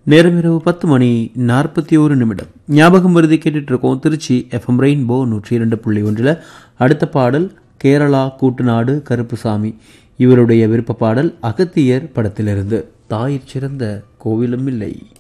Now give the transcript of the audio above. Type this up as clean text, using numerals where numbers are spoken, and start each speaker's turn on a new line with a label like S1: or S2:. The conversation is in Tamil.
S1: நேரம் இரவு 10:41. ஞாபகம் வருதி கேட்டுட்டு இருக்கோம். Trichy FM rainbow 102.1. அடுத்த பாடல் கேரளா கூட்டுநாடு கருப்புசாமி இவருடைய விருப்ப பாடல் அகத்தியர் படத்திலிருந்து. தாயிற் சிறந்த கோவிலும் இல்லை.